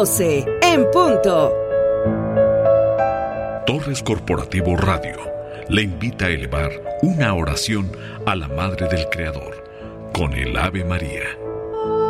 12, en punto. Torres Corporativo Radio le invita a elevar una oración a la Madre del Creador con el Ave María.